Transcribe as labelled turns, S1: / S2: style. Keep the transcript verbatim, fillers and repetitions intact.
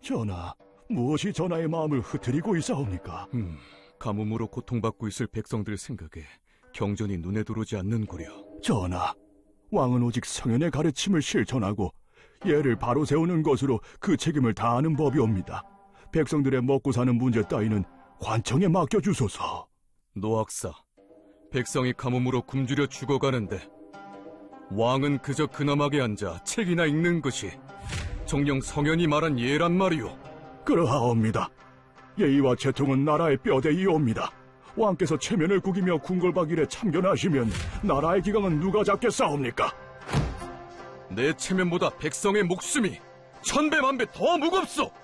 S1: 전하, 무엇이 전하의 마음을 흐트리고 있사옵니까?
S2: 음, 가뭄으로 고통받고 있을 백성들 생각에 경전이 눈에 들어오지 않는구려.
S1: 전하, 왕은 오직 성현의 가르침을 실천하고 예를 바로 세우는 것으로 그 책임을 다하는 법이옵니다. 백성들의 먹고 사는 문제 따위는 관청에 맡겨주소서.
S2: 노학사, 백성이 가뭄으로 굶주려 죽어가는데 왕은 그저 근엄하게 앉아 책이나 읽는 것이 정녕 성현이 말한 예란 말이오.
S1: 그러하옵니다. 예의와 채통은 나라의 뼈대이옵니다. 왕께서 체면을 구기며 궁궐박일에 참견하시면 나라의 기강은 누가 잡겠사옵니까?
S2: 내 체면보다 백성의 목숨이 천배 만배 더 무겁소.